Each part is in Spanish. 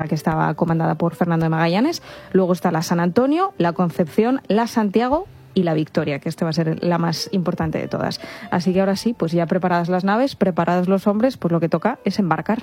que estaba comandada por Fernando de Magallanes. Luego está la San Antonio, la Concepción, la Santiago y la Victoria, que va a ser la más importante de todas. Así que ahora sí, pues ya preparadas las naves, preparados los hombres, pues lo que toca es embarcar.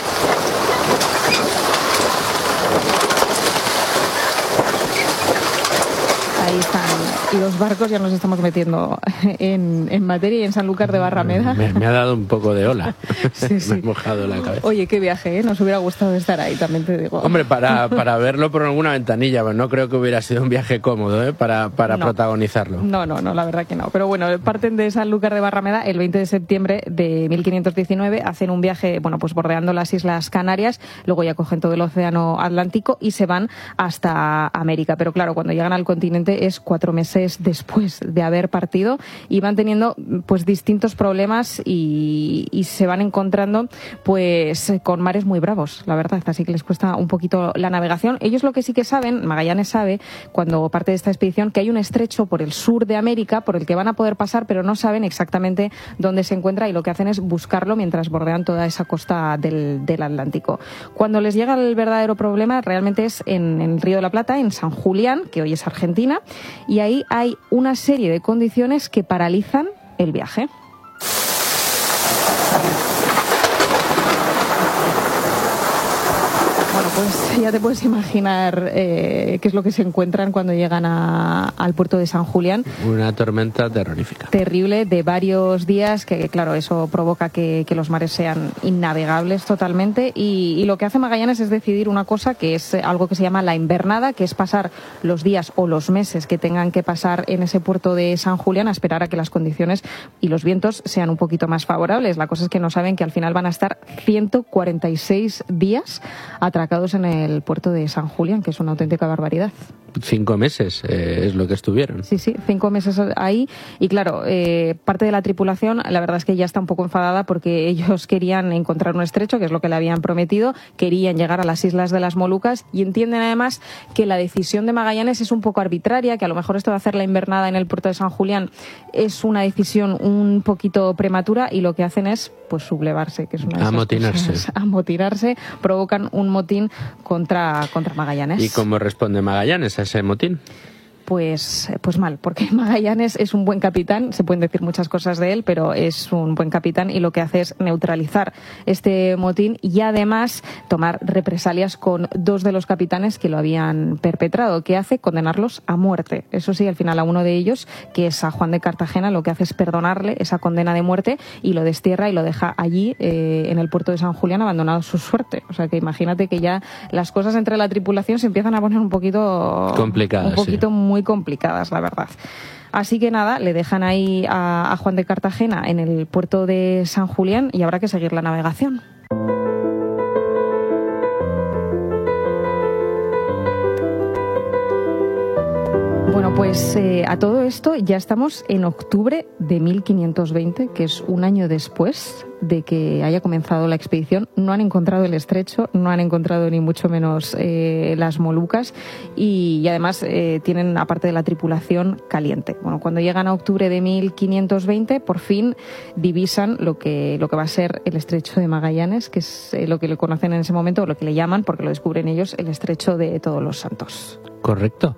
Ahí están los barcos, ya nos estamos metiendo en materia y en Sanlúcar de Barrameda. Me ha dado un poco de ola. Sí, sí. Me he mojado la cabeza. Oye, qué viaje, ¿eh? Nos hubiera gustado estar ahí, también te digo. Hombre, para verlo por alguna ventanilla, pues no creo que hubiera sido un viaje cómodo, ¿eh? Para No. protagonizarlo. No, la verdad que no. Pero bueno, parten de Sanlúcar de Barrameda el 20 de septiembre de 1519, hacen un viaje, bueno, pues bordeando las Islas Canarias, luego ya cogen todo el océano Atlántico y se van hasta América. Pero claro, cuando llegan al continente es 4 meses después de haber partido y van teniendo pues distintos problemas y se van encontrando pues con mares muy bravos, la verdad, así que les cuesta un poquito la navegación. Ellos lo que sí que saben, Magallanes sabe, cuando parte de esta expedición, que hay un estrecho por el sur de América por el que van a poder pasar, pero no saben exactamente dónde se encuentra y lo que hacen es buscarlo mientras bordean toda esa costa del Atlántico. Cuando les llega el verdadero problema realmente es en el Río de la Plata, en San Julián, que hoy es Argentina, y ahí hay una serie de condiciones que paralizan el viaje. Bueno, pues ya te puedes imaginar qué es lo que se encuentran cuando llegan al puerto de San Julián. Una tormenta terrorífica. Terrible, de varios días, que claro, eso provoca que los mares sean innavegables totalmente. Y lo que hace Magallanes es decidir una cosa que es algo que se llama la invernada, que es pasar los días o los meses que tengan que pasar en ese puerto de San Julián a esperar a que las condiciones y los vientos sean un poquito más favorables. La cosa es que no saben que al final van a estar 146 días atracados en el puerto de San Julián, que es una auténtica barbaridad. 5 meses es lo que estuvieron. Sí, 5 meses ahí. Y claro, parte de la tripulación, la verdad es que ya está un poco enfadada porque ellos querían encontrar un estrecho, que es lo que le habían prometido, querían llegar a las Islas de las Molucas y entienden además que la decisión de Magallanes es un poco arbitraria, que a lo mejor esto de hacer la invernada en el puerto de San Julián es una decisión un poquito prematura y lo que hacen es pues sublevarse, que es una de esas cosas. Amotinarse, provocan un motín contra Magallanes. ¿Y cómo responde Magallanes a ese motín? Pues mal, porque Magallanes es un buen capitán, se pueden decir muchas cosas de él, pero es un buen capitán y lo que hace es neutralizar este motín y además tomar represalias con 2 de los capitanes que lo habían perpetrado. ¿Qué hace? Condenarlos a muerte. Eso sí, al final a uno de ellos, que es a Juan de Cartagena, lo que hace es perdonarle esa condena de muerte y lo destierra y lo deja allí en el puerto de San Julián abandonado a su suerte. O sea que imagínate que ya las cosas entre la tripulación se empiezan a poner un poquito complicadas, muy complicadas, la verdad. Así que nada, le dejan ahí a Juan de Cartagena en el puerto de San Julián y habrá que seguir la navegación. Bueno, pues a todo esto ya estamos en octubre de 1520, que es un año después de que haya comenzado la expedición. No han encontrado el estrecho, no han encontrado ni mucho menos las Molucas y además tienen, aparte de la tripulación, caliente. Bueno, cuando llegan a octubre de 1520, por fin divisan lo que va a ser el estrecho de Magallanes, que es lo que le conocen en ese momento, o lo que le llaman, porque lo descubren ellos, el estrecho de Todos los Santos. Correcto.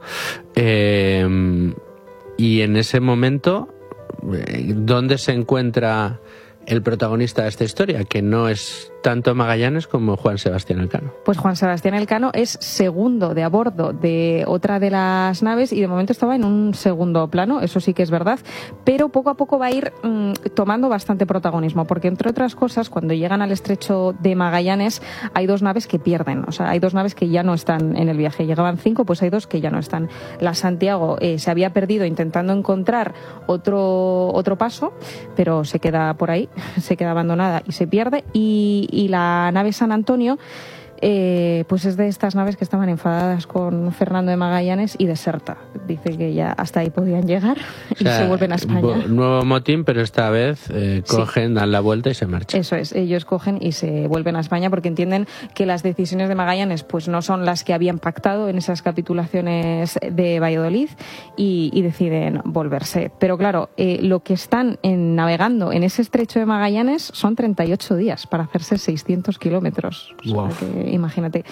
Y en ese momento, ¿dónde se encuentra el protagonista de esta historia? Que no es tanto Magallanes como Juan Sebastián Elcano. Pues Juan Sebastián Elcano es segundo de a bordo de otra de las naves y de momento estaba en un segundo plano, eso sí que es verdad, pero poco a poco va a ir tomando bastante protagonismo, porque entre otras cosas, cuando llegan al estrecho de Magallanes hay 2 naves que pierden, o sea, hay 2 naves que ya no están en el viaje, llegaban 5, pues hay 2 que ya no están. La Santiago se había perdido intentando encontrar otro paso, pero se queda por ahí, se queda abandonada y se pierde, y la nave San Antonio pues es de estas naves que estaban enfadadas con Fernando de Magallanes y deserta. Dice que ya hasta ahí podían llegar y se vuelven a España. Nuevo motín, pero esta vez cogen, dan la vuelta y se marchan. Eso es, ellos cogen y se vuelven a España porque entienden que las decisiones de Magallanes pues no son las que habían pactado en esas capitulaciones de Valladolid y deciden volverse. Pero claro, lo que están navegando en ese estrecho de Magallanes son 38 días para hacerse 600 kilómetros. O sea, que, imagínate.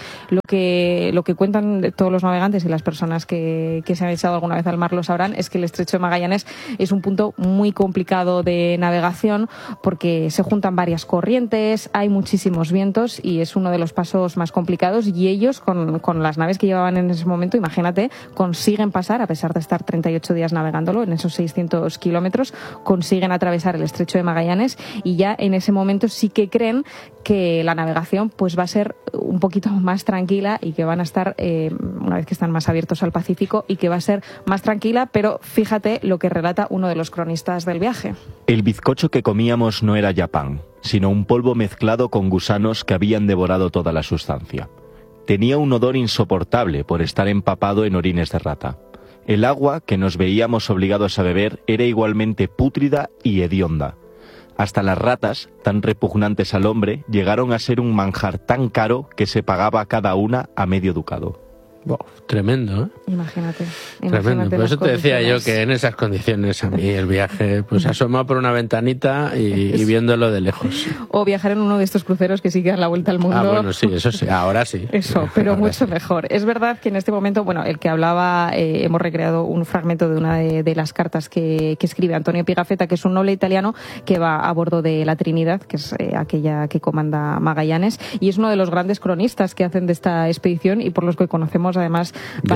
Lo que cuentan todos los navegantes y las personas que se han echado alguna vez al mar lo sabrán, es que el estrecho de Magallanes es un punto muy complicado de navegación porque se juntan varias corrientes, hay muchísimos vientos y es uno de los pasos más complicados, y ellos con las naves que llevaban en ese momento, imagínate, consiguen pasar, a pesar de estar 38 días navegándolo en esos 600 kilómetros, consiguen atravesar el estrecho de Magallanes, y ya en ese momento sí que creen que la navegación pues va a ser un poquito más tranquila y que van a estar, una vez que están más abiertos al Pacífico, y que va a ser más tranquila, pero fíjate lo que relata uno de los cronistas del viaje. El bizcocho que comíamos no era ya pan, sino un polvo mezclado con gusanos que habían devorado toda la sustancia. Tenía un odor insoportable por estar empapado en orines de rata. El agua que nos veíamos obligados a beber era igualmente pútrida y hedionda. Hasta las ratas, tan repugnantes al hombre, llegaron a ser un manjar tan caro que se pagaba cada una a medio ducado. Wow, tremendo, ¿eh? Imagínate. Tremendo. Por eso te decía yo que en esas condiciones a mí el viaje, pues asomado por una ventanita y viéndolo de lejos. O viajar en uno de estos cruceros que sí que dan la vuelta al mundo. Ah, bueno, sí, eso sí, ahora sí. Eso, pero ahora mucho sí. mejor. Es verdad que en este momento, bueno, el que hablaba, hemos recreado un fragmento de una de las cartas que escribe Antonio Pigafetta, que es un noble italiano que va a bordo de la Trinidad, que es aquella que comanda Magallanes, y es uno de los grandes cronistas que hacen de esta expedición y por los que conocemos además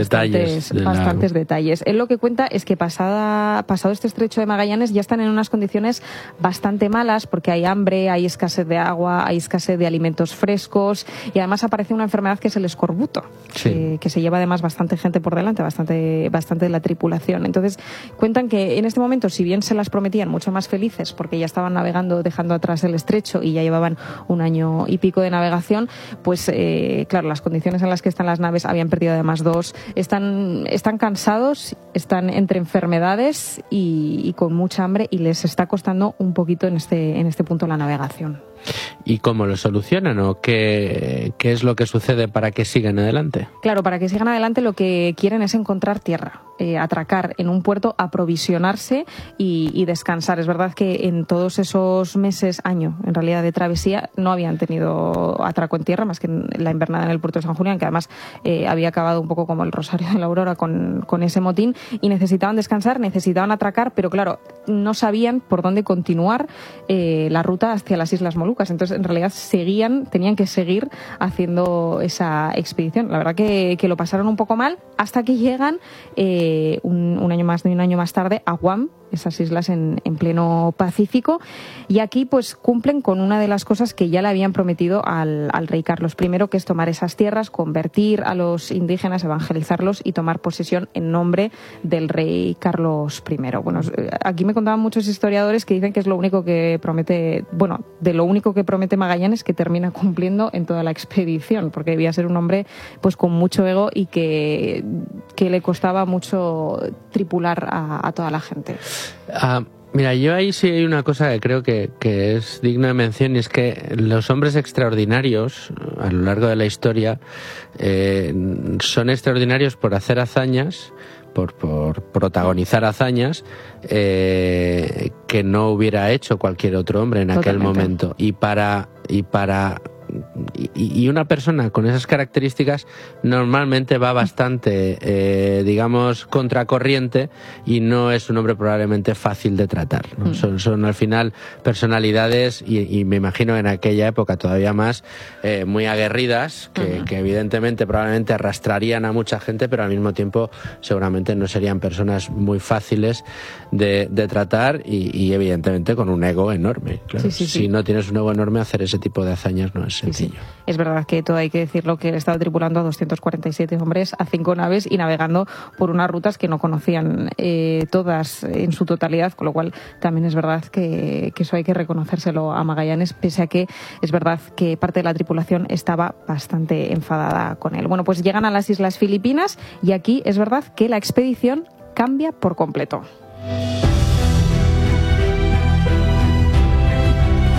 bastantes detalles. Él lo que cuenta es que pasado este estrecho de Magallanes ya están en unas condiciones bastante malas, porque hay hambre, hay escasez de agua, hay escasez de alimentos frescos, y además aparece una enfermedad que es el escorbuto, sí, que se lleva además bastante gente por delante, bastante de la tripulación. Entonces cuentan que en este momento, si bien se las prometían mucho más felices porque ya estaban navegando, dejando atrás el estrecho y ya llevaban un año y pico de navegación, pues claro, las condiciones en las que están las naves, habían perdido además dos, están cansados, están entre enfermedades y con mucha hambre, y les está costando un poquito en este punto la navegación. ¿Y cómo lo solucionan o qué es lo que sucede para que sigan adelante? Claro, para que sigan adelante lo que quieren es encontrar tierra, atracar en un puerto, aprovisionarse y descansar. Es verdad que en todos esos meses, año en realidad de travesía, no habían tenido atraco en tierra más que en la invernada en el puerto de San Julián, que además había acabado un poco como el Rosario de la Aurora con ese motín, y necesitaban descansar, necesitaban atracar, pero claro, no sabían por dónde continuar la ruta hacia las Islas Molucas. Entonces, en realidad, tenían que seguir haciendo esa expedición. La verdad que lo pasaron un poco mal hasta que llegan un año más tarde a Guam, esas islas en pleno Pacífico, y aquí pues cumplen con una de las cosas que ya le habían prometido al rey Carlos I, que es tomar esas tierras, convertir a los indígenas, evangelizarlos y tomar posesión en nombre del rey Carlos I. Bueno, aquí me contaban muchos historiadores que dicen que es lo único que promete, bueno, de lo único que promete Magallanes que termina cumpliendo en toda la expedición, porque debía ser un hombre pues con mucho ego y que le costaba mucho tripular a toda la gente. Mira, yo ahí sí hay una cosa que creo que es digna de mención, y es que los hombres extraordinarios a lo largo de la historia son extraordinarios por hacer hazañas, por protagonizar hazañas que no hubiera hecho cualquier otro hombre en aquel momento. Y una persona con esas características normalmente va bastante, digamos, contracorriente, y no es un hombre probablemente fácil de tratar, ¿no? Son al final personalidades, y me imagino en aquella época todavía más, muy aguerridas, que evidentemente probablemente arrastrarían a mucha gente, pero al mismo tiempo seguramente no serían personas muy fáciles de tratar, y evidentemente con un ego enorme. Claro. Sí. Si no tienes un ego enorme, hacer ese tipo de hazañas no es sencillo. Sí. Es verdad que todo hay que decirlo, que él estaba tripulando a 247 hombres, a 5 naves, y navegando por unas rutas que no conocían todas en su totalidad, con lo cual también es verdad que eso hay que reconocérselo a Magallanes, pese a que es verdad que parte de la tripulación estaba bastante enfadada con él. Bueno, pues llegan a las Islas Filipinas, y aquí es verdad que la expedición cambia por completo.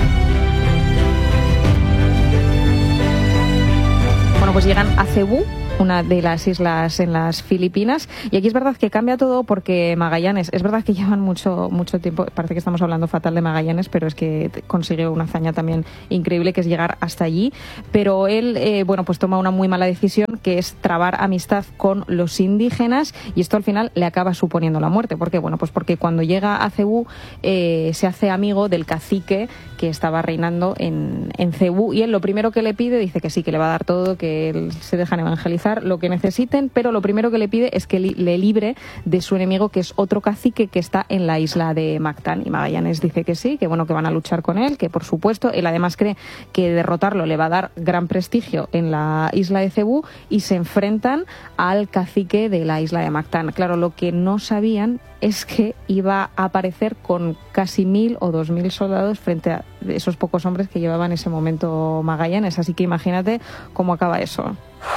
Pues llegan a Cebú, una de las islas en las Filipinas. Y aquí es verdad que cambia todo porque Magallanes, es verdad que llevan mucho tiempo, parece que estamos hablando fatal de Magallanes, pero es que consigue una hazaña también increíble, que es llegar hasta allí. Pero él, pues toma una muy mala decisión, que es trabar amistad con los indígenas, y esto al final le acaba suponiendo la muerte. ¿Por qué? Bueno, pues porque cuando llega a Cebú se hace amigo del cacique que estaba reinando en Cebú, y él lo primero que le pide, dice que sí, que le va a dar todo, que él se dejan evangelizar lo que necesiten, pero lo primero que le pide es que le libre de su enemigo, que es otro cacique que está en la isla de Mactán. Y Magallanes dice que sí, que bueno, que van a luchar con él, que por supuesto él además cree que derrotarlo le va a dar gran prestigio en la isla de Cebú, y se enfrentan al cacique de la isla de Mactán. Claro, lo que no sabían es que iba a aparecer con casi 1.000 o 2.000 soldados frente a esos pocos hombres que llevaba en ese momento Magallanes. Así que imagínate cómo acaba eso.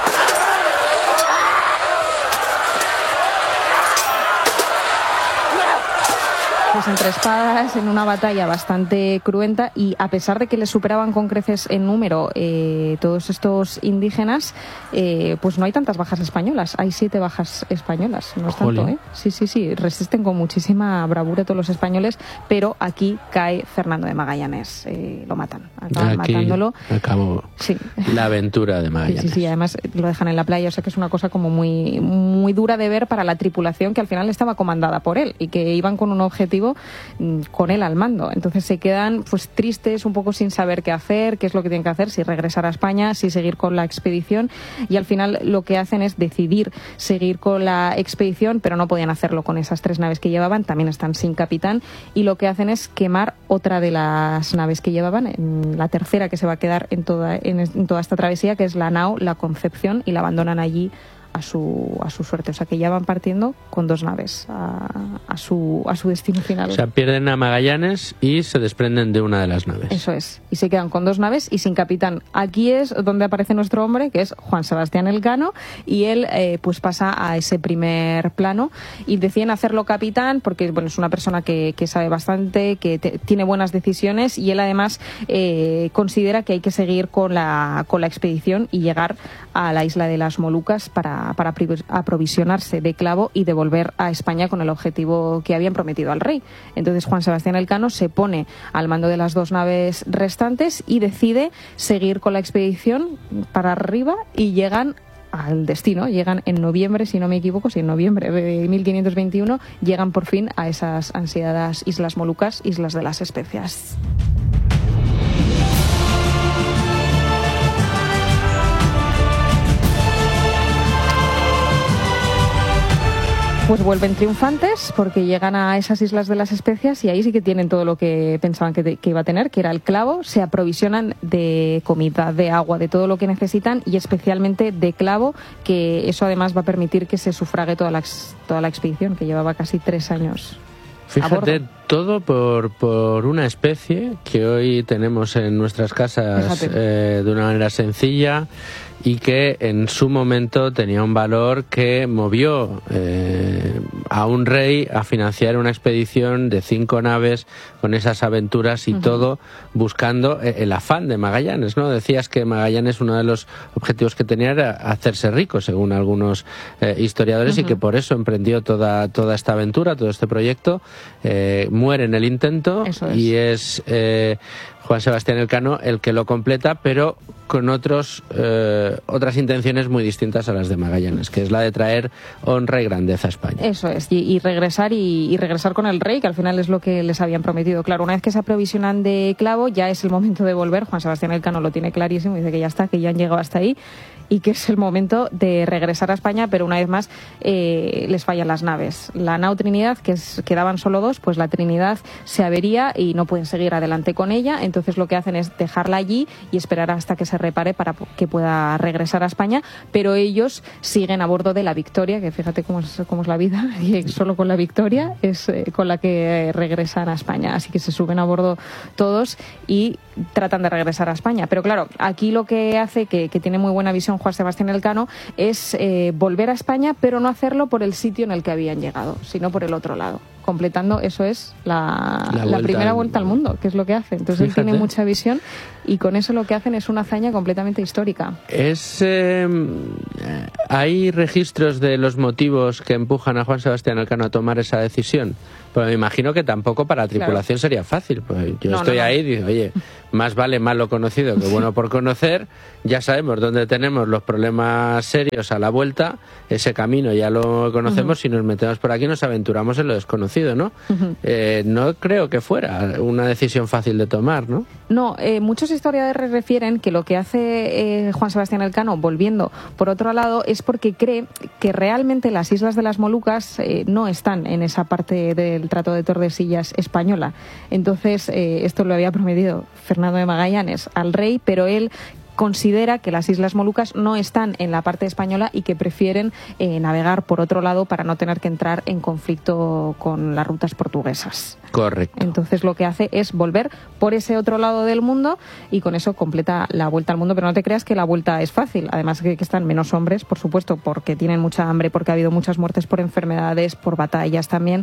Pues entre espadas, en una batalla bastante cruenta, y a pesar de que les superaban con creces en número todos estos indígenas, pues no hay tantas bajas españolas. Hay 7 bajas españolas, no es tanto, ¿eh? Sí, resisten con muchísima bravura todos los españoles, pero aquí cae Fernando de Magallanes, lo matan, acaban matándolo. Acabó la aventura de Magallanes. Sí, además lo dejan en la playa, o sea que es una cosa como muy, muy dura de ver para la tripulación, que al final estaba comandada por él y que iban con un objetivo con él al mando. Entonces se quedan pues tristes, un poco sin saber qué hacer, qué es lo que tienen que hacer, si regresar a España, si seguir con la expedición, y al final lo que hacen es decidir seguir con la expedición, pero no podían hacerlo con esas 3 naves que llevaban, también están sin capitán, y lo que hacen es quemar otra de las naves que llevaban, la tercera que se va a quedar en toda esta travesía, que es la nao La Concepción, y la abandonan allí a su suerte. O sea que ya van partiendo con 2 naves a su destino final. O sea, pierden a Magallanes y se desprenden de una de las naves. Eso es. Y se quedan con 2 naves y sin capitán. Aquí es donde aparece nuestro hombre, que es Juan Sebastián Elcano, y él pues pasa a ese primer plano, y deciden hacerlo capitán porque bueno, es una persona que sabe bastante, que tiene buenas decisiones, y él además considera que hay que seguir con la expedición y llegar a la isla de las Molucas para aprovisionarse de clavo y devolver a España con el objetivo que habían prometido al rey. Entonces Juan Sebastián Elcano se pone al mando de las 2 naves restantes y decide seguir con la expedición para arriba, y llegan al destino. Llegan en noviembre, si no me equivoco, en noviembre de 1521, llegan por fin a esas ansiadas Islas Molucas, Islas de las Especias. Pues vuelven triunfantes porque llegan a esas Islas de las Especias, y ahí sí que tienen todo lo que pensaban que iba a tener, que era el clavo. Se aprovisionan de comida, de agua, de todo lo que necesitan, y especialmente de clavo, que eso además va a permitir que se sufrague toda la expedición, que llevaba casi 3 años. Fíjate, todo por una especie que hoy tenemos en nuestras casas de una manera sencilla, y que en su momento tenía un valor que movió a un rey a financiar una expedición de 5 naves con esas aventuras y todo buscando el afán de Magallanes, ¿no? Decías que Magallanes, uno de los objetivos que tenía era hacerse rico, según algunos historiadores, y que por eso emprendió toda esta aventura, todo este proyecto. Muere en el intento, y es Juan Sebastián Elcano el que lo completa, pero con otras intenciones muy distintas a las de Magallanes, que es la de traer honra y grandeza a España. Eso es, y regresar y regresar con el rey, que al final es lo que les habían prometido. Claro, una vez que se aprovisionan de clavo, ya es el momento de volver. Juan Sebastián Elcano lo tiene clarísimo, dice que ya está, que ya han llegado hasta ahí, y que es el momento de regresar a España, pero una vez más les fallan las naves. La nao Trinidad, que quedaban solo 2, pues la Trinidad se avería y no pueden seguir adelante con ella. Entonces lo que hacen es dejarla allí y esperar hasta que se repare para que pueda regresar a España, pero ellos siguen a bordo de la Victoria, que fíjate cómo es la vida, y solo con la Victoria es con la que regresan a España. Así que se suben a bordo todos y tratan de regresar a España. Pero claro, aquí lo que hace, que tiene muy buena visión Juan Sebastián Elcano, es volver a España, pero no hacerlo por el sitio en el que habían llegado, sino por el otro lado, completando, eso es, la primera vuelta al mundo, que es lo que hace. Entonces él tiene mucha visión, y con eso lo que hacen es una hazaña completamente histórica. ¿Hay registros de los motivos que empujan a Juan Sebastián Elcano a tomar esa decisión? Pues me imagino que tampoco para la tripulación sería fácil. Pues yo estoy ahí y digo, oye, más vale malo conocido que bueno por conocer. Ya sabemos dónde tenemos los problemas serios a la vuelta. Ese camino ya lo conocemos. Si nos metemos por aquí nos aventuramos en lo desconocido, ¿no? No creo que fuera una decisión fácil de tomar, ¿no? No, muchos historiadores refieren que lo que hace Juan Sebastián Elcano, volviendo por otro lado, es porque cree que realmente las Islas de las Molucas no están en esa parte del Tratado de Tordesillas española. Entonces, esto lo había prometido Fernando de Magallanes al rey, pero él considera que las Islas Molucas no están en la parte española y que prefieren navegar por otro lado para no tener que entrar en conflicto con las rutas portuguesas. Correcto. Entonces lo que hace es volver por ese otro lado del mundo y con eso completa la vuelta al mundo. Pero no te creas que la vuelta es fácil. Además que están menos hombres, por supuesto, porque tienen mucha hambre, porque ha habido muchas muertes por enfermedades, por batallas también,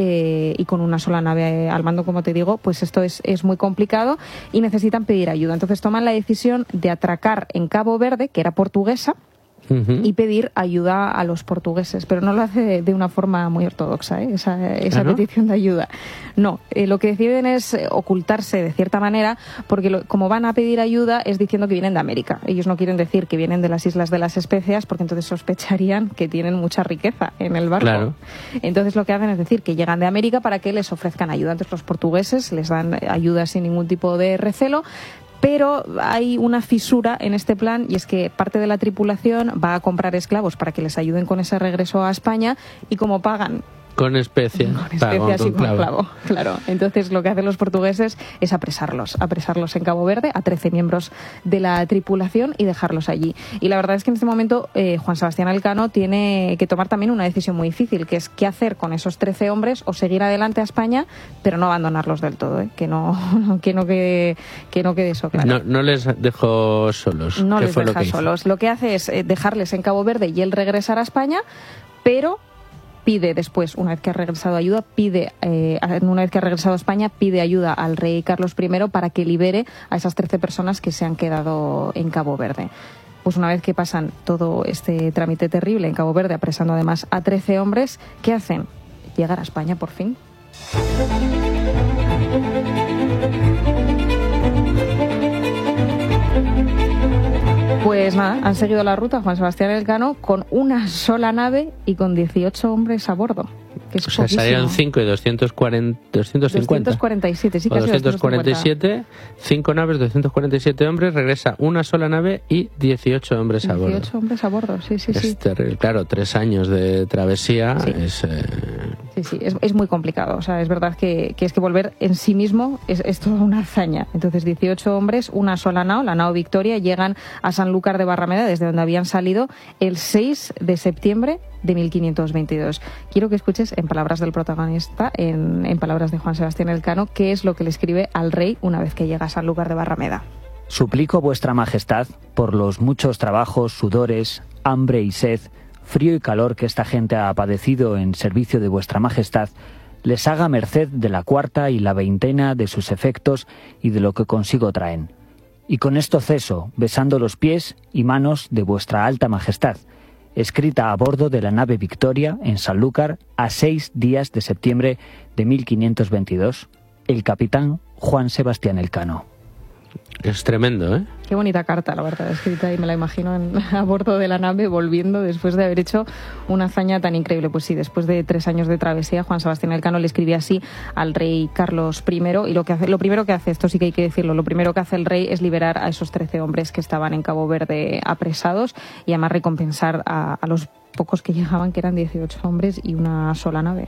y con una sola nave al mando, como te digo, pues esto es muy complicado y necesitan pedir ayuda. Entonces toman la decisión de atracar en Cabo Verde, que era portuguesa, y pedir ayuda a los portugueses, pero no lo hace de una forma muy ortodoxa, esa ¿no? petición de ayuda. No, lo que deciden es ocultarse de cierta manera, porque como van a pedir ayuda es diciendo que vienen de América. Ellos no quieren decir que vienen de las Islas de las Especias, porque entonces sospecharían que tienen mucha riqueza en el barco. Claro. Entonces lo que hacen es decir que llegan de América para que les ofrezcan ayuda. Entonces los portugueses les dan ayuda sin ningún tipo de recelo. Pero hay una fisura en este plan y es que parte de la tripulación va a comprar esclavos para que les ayuden con ese regreso a España y como pagan con especias y con clavo. Claro. Entonces lo que hacen los portugueses es apresarlos en Cabo Verde a 13 miembros de la tripulación y dejarlos allí. Y la verdad es que en este momento Juan Sebastián Elcano tiene que tomar también una decisión muy difícil, que es qué hacer con esos 13 hombres o seguir adelante a España, pero no abandonarlos del todo, que no quede eso claro. No les dejó solos. No les deja solos. Lo que hace es dejarles en Cabo Verde y él regresar a España, pero pide después, una vez que ha regresado a España, pide ayuda al rey Carlos I para que libere a esas 13 personas que se han quedado en Cabo Verde. Pues una vez que pasan todo este trámite terrible en Cabo Verde, apresando además a 13 hombres, ¿qué hacen? Llegar a España por fin. Pues nada, han seguido la ruta Juan Sebastián Elcano con una sola nave y con 18 hombres a bordo. Que es poquísimo. Salieron 5 y 250. 247, sí, casi 247, 5 naves, 247 hombres, regresa una sola nave y 18 hombres a bordo. 18 hombres a bordo, sí. Es terrible. Claro, 3 años de travesía es... es muy complicado. O sea, es verdad que volver en sí mismo es toda una hazaña. Entonces, 18 hombres, una sola nao, la nao Victoria, llegan a Sanlúcar de Barrameda, desde donde habían salido el 6 de septiembre de 1522. Quiero que escuches en palabras del protagonista, en palabras de Juan Sebastián Elcano, qué es lo que le escribe al rey una vez que llega a Sanlúcar de Barrameda. Suplico vuestra majestad, por los muchos trabajos, sudores, hambre y sed, frío y calor que esta gente ha padecido en servicio de vuestra majestad, les haga merced de la cuarta y la veintena de sus efectos y de lo que consigo traen. Y con esto ceso, besando los pies y manos de vuestra alta majestad, escrita a bordo de la nave Victoria en Sanlúcar a 6 días de septiembre de 1522, el capitán Juan Sebastián Elcano. Es tremendo, ¿eh? Qué bonita carta, la verdad, escrita, y me la imagino a bordo de la nave volviendo después de haber hecho una hazaña tan increíble. Pues sí, después de 3 años de travesía, Juan Sebastián Elcano le escribía así al rey Carlos I y lo primero que hace, esto sí que hay que decirlo, lo primero que hace el rey es liberar a esos 13 hombres que estaban en Cabo Verde apresados y además recompensar a los pocos que llegaban, que eran 18 hombres y una sola nave.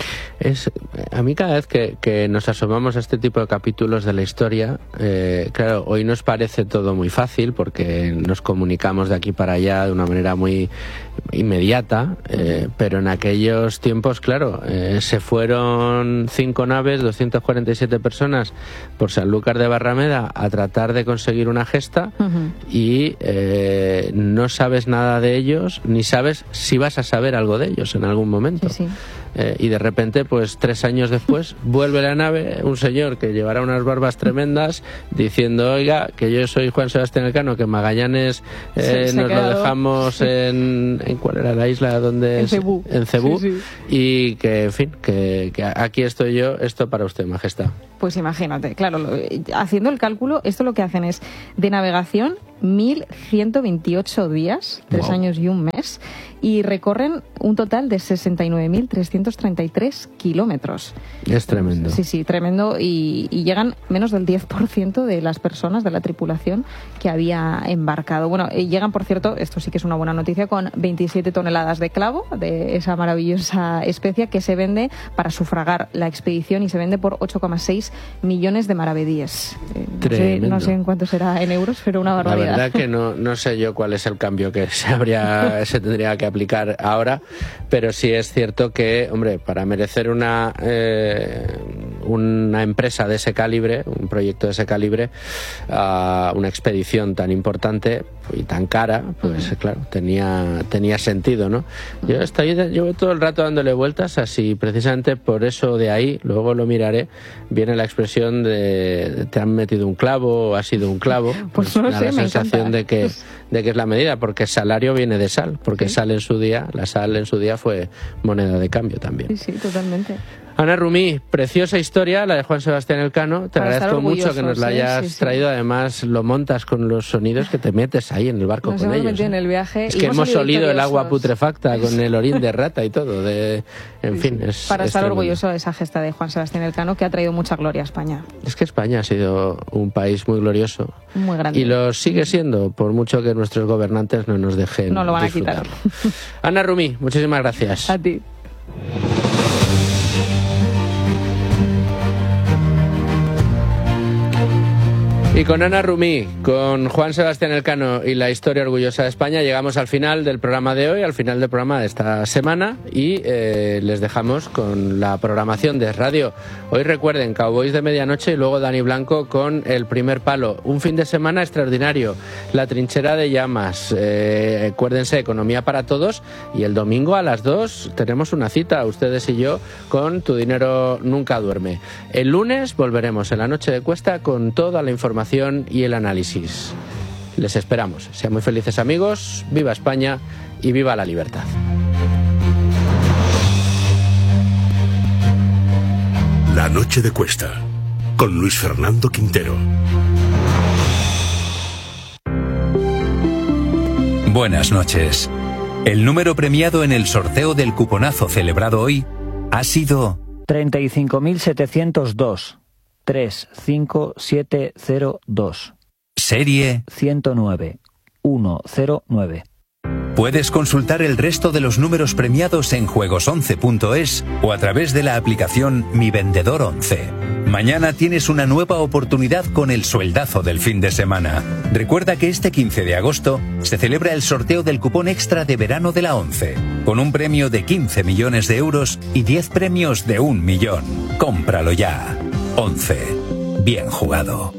A mí cada vez que nos asomamos a este tipo de capítulos de la historia, claro, hoy nos parece todo muy fácil porque nos comunicamos de aquí para allá de una manera muy inmediata, pero en aquellos tiempos, claro, se fueron 5 naves, 247 personas por Sanlúcar de Barrameda a tratar de conseguir una gesta y no sabes nada de ellos, ni sabes si vas a saber algo de ellos en algún momento. Sí. y de repente, pues 3 años después, vuelve la nave, un señor que llevará unas barbas tremendas, diciendo, oiga, que yo soy Juan Sebastián Elcano, que Magallanes nos lo dejamos en ¿cuál era la isla? Donde en Cebú, sí. Y que, en fin, que aquí estoy yo, esto para usted, Majestad. Pues imagínate, claro, haciendo el cálculo, esto lo que hacen es de navegación 1.128 días, 3 años y un mes, y recorren un total de 69.333 kilómetros. Es tremendo. Sí, tremendo, y llegan menos del 10% de las personas de la tripulación que había embarcado. Bueno, llegan, por cierto, esto sí que es una buena noticia, con 27 toneladas de clavo, de esa maravillosa especia que se vende para sufragar la expedición, y se vende por 8,6 millones de maravedíes. No sé en cuánto será en euros, pero una barbaridad. La verdad que no sé yo cuál es el cambio que se tendría que aplicar ahora, pero sí es cierto que, hombre, para merecer una empresa de ese calibre, un proyecto de ese calibre, una expedición tan importante y tan cara, pues claro, tenía sentido, ¿no? Yo llevo todo el rato dándole vueltas, así precisamente por eso de ahí, luego lo miraré, viene la expresión de te han metido un clavo o ha sido un clavo. Pues no sé, la sensación de que es la medida, porque salario viene de sal, porque la sal en su día fue moneda de cambio también. Sí, totalmente. Ana Rumí, preciosa historia la de Juan Sebastián Elcano. Te agradezco mucho que nos la hayas traído. Además, lo montas con los sonidos que te metes ahí en el barco con ellos. En el viaje. Es que hemos olido el agua putrefacta con el orín de rata y todo. En fin, es para estar tremendo. orgulloso de esa gesta de Juan Sebastián Elcano, que ha traído mucha gloria a España. Es que España ha sido un país muy glorioso. Muy grande. Y lo sigue siendo, por mucho que nuestros gobernantes no nos dejen. No lo van a quitar. Ana Rumí, muchísimas gracias. A ti. Y con Ana Rumí, con Juan Sebastián Elcano y la historia orgullosa de España, llegamos al final del programa de hoy, al final del programa de esta semana, y les dejamos con la programación de radio. Hoy recuerden, Cowboys de Medianoche y luego Dani Blanco con El Primer Palo. Un fin de semana extraordinario, La Trinchera de Llamas, acuérdense, Economía para Todos, y el domingo a las 2 tenemos una cita, ustedes y yo, con Tu Dinero Nunca Duerme. El lunes volveremos en la noche de Cuesta con toda la información y el análisis. Les esperamos. Sean muy felices, amigos. Viva España y viva la libertad. La noche de Cuesta con Luis Fernando Quintero. Buenas noches. El número premiado en el sorteo del cuponazo celebrado hoy ha sido 35.702. 35702. Serie 109 109. Puedes consultar el resto de los números premiados en juegos11.es o a través de la aplicación Mi Vendedor 11. Mañana tienes una nueva oportunidad con el sueldazo del fin de semana. Recuerda que este 15 de agosto se celebra el sorteo del cupón extra de verano de la 11, con un premio de 15 millones de euros y 10 premios de 1 millón. Cómpralo ya. 11. Bien jugado.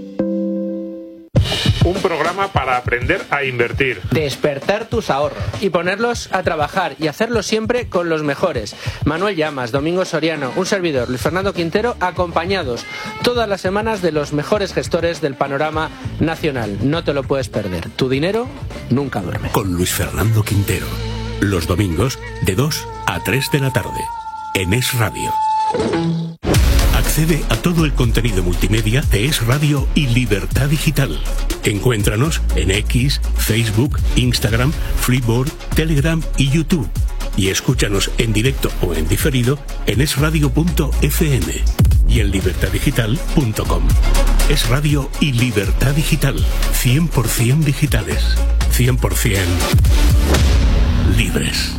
Un programa para aprender a invertir. Despertar tus ahorros y ponerlos a trabajar y hacerlo siempre con los mejores. Manuel Llamas, Domingo Soriano, un servidor, Luis Fernando Quintero, acompañados todas las semanas de los mejores gestores del panorama nacional. No te lo puedes perder. Tu dinero nunca duerme. Con Luis Fernando Quintero. Los domingos de 2 a 3 de la tarde. En Es Radio. Accede a todo el contenido multimedia de Es Radio y Libertad Digital. Encuéntranos en X, Facebook, Instagram, Freeboard, Telegram y YouTube. Y escúchanos en directo o en diferido en esradio.fm y en libertaddigital.com. Es Radio y Libertad Digital. 100% digitales. 100% libres.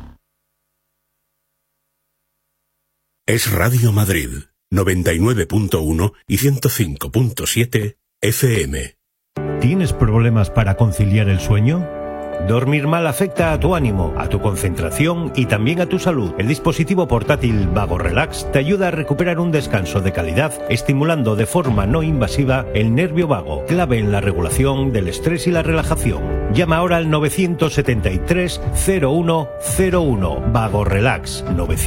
Es Radio Madrid. 99.1 y 105.7 FM. ¿Tienes problemas para conciliar el sueño? Dormir mal afecta a tu ánimo, a tu concentración y también a tu salud. El dispositivo portátil Vago Relax te ayuda a recuperar un descanso de calidad, estimulando de forma no invasiva el nervio vago, clave en la regulación del estrés y la relajación. Llama ahora al 973 0101. Vago Relax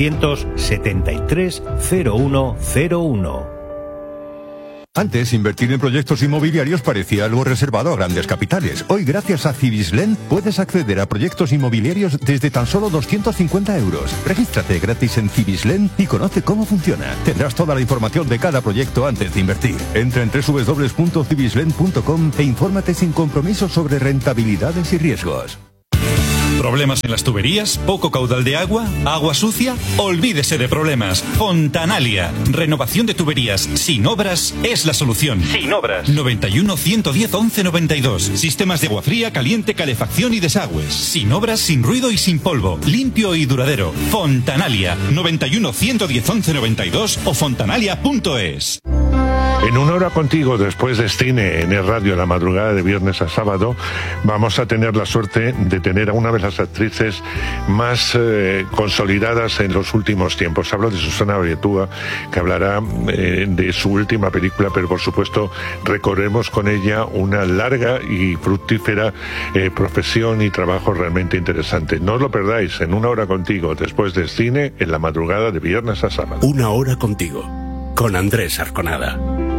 973 0101. Antes, invertir en proyectos inmobiliarios parecía algo reservado a grandes capitales. Hoy, gracias a Cibislen, puedes acceder a proyectos inmobiliarios desde tan solo 250 euros. Regístrate gratis en Cibislen y conoce cómo funciona. Tendrás toda la información de cada proyecto antes de invertir. Entra en www.cibislen.com e infórmate sin compromiso sobre rentabilidades y riesgos. ¿Problemas en las tuberías? ¿Poco caudal de agua? ¿Agua sucia? Olvídese de problemas. Fontanalia. Renovación de tuberías sin obras es la solución. Sin obras. 91 110 11 92. Sistemas de agua fría, caliente, calefacción y desagües. Sin obras, sin ruido y sin polvo. Limpio y duradero. Fontanalia. 91 110 11 92 o fontanalia.es. En Una Hora Contigo, después de cine en Es Radio, la madrugada de viernes a sábado, vamos a tener la suerte de tener a una de las actrices más consolidadas en los últimos tiempos. Hablo de Susana Abetúa, que hablará de su última película, pero por supuesto recorremos con ella una larga y fructífera profesión y trabajo realmente interesante. No os lo perdáis, en Una Hora Contigo, después del cine, en la madrugada de viernes a sábado. Una Hora Contigo, con Andrés Arconada.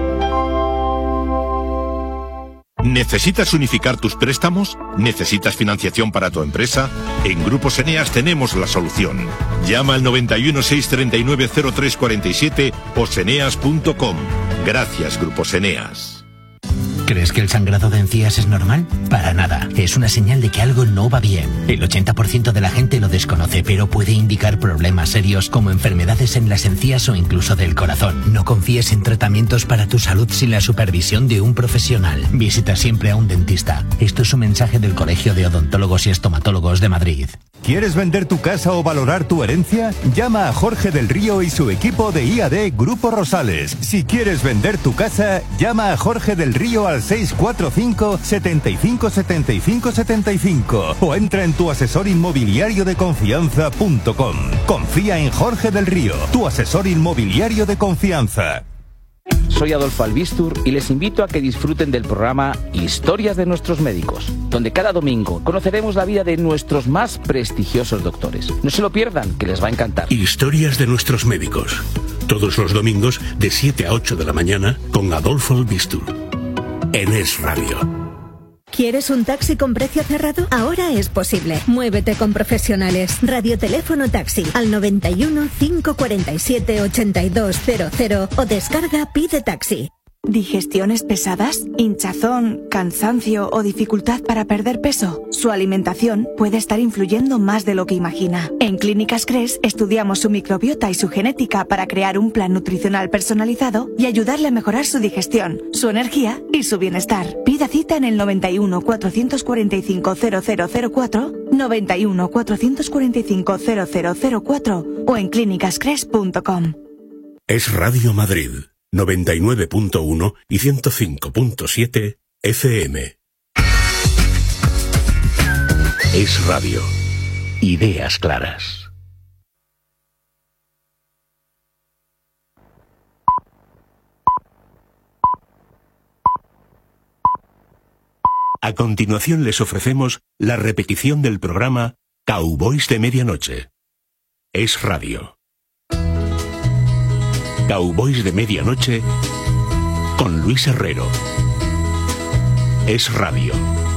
¿Necesitas unificar tus préstamos? ¿Necesitas financiación para tu empresa? En Grupos Eneas tenemos la solución. Llama al 91 639 0347 o seneas.com. Gracias, Grupos Eneas. ¿Crees que el sangrado de encías es normal? Para nada. Es una señal de que algo no va bien. El 80% de la gente lo desconoce, pero puede indicar problemas serios como enfermedades en las encías o incluso del corazón. No confíes en tratamientos para tu salud sin la supervisión de un profesional. Visita siempre a un dentista. Esto es un mensaje del Colegio de Odontólogos y Estomatólogos de Madrid. ¿Quieres vender tu casa o valorar tu herencia? Llama a Jorge del Río y su equipo de IAD Grupo Rosales. Si quieres vender tu casa, llama a Jorge del Río al 645 75 75 75 o entra en tuasesorinmobiliariodeconfianza.com. Confía en Jorge del Río, tu asesor inmobiliario de confianza. Soy Adolfo Albistur y les invito a que disfruten del programa Historias de nuestros médicos, donde cada domingo conoceremos la vida de nuestros más prestigiosos doctores. No se lo pierdan, que les va a encantar. Historias de nuestros médicos, todos los domingos de 7 a 8 de la mañana con Adolfo Albistur, en Es Radio. ¿Quieres un taxi con precio cerrado? Ahora es posible. Muévete con profesionales. Radioteléfono taxi al 91 547 8200 o descarga Pide Taxi. ¿Digestiones pesadas? ¿Hinchazón, cansancio o dificultad para perder peso? Su alimentación puede estar influyendo más de lo que imagina. En Clínicas Cres estudiamos su microbiota y su genética para crear un plan nutricional personalizado y ayudarle a mejorar su digestión, su energía y su bienestar. Pida cita en el 91 445 0004, 91 445 0004 o en clínicascres.com. Es Radio Madrid. 99.1 y 105.7 FM. Es Radio. Ideas claras. A continuación les ofrecemos la repetición del programa Cowboys de Medianoche. Es Radio. Cowboys de Medianoche con Luis Herrero. Es Radio.